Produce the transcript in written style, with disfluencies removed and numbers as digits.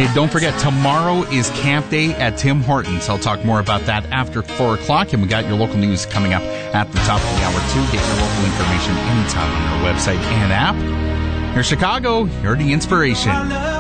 Hey, don't forget, tomorrow is Camp Day at Tim Hortons. I'll talk more about that after 4 o'clock, and we got your local news coming up at the top of the hour, too. Get your local information anytime on our website and app. Here's Chicago. You're the inspiration.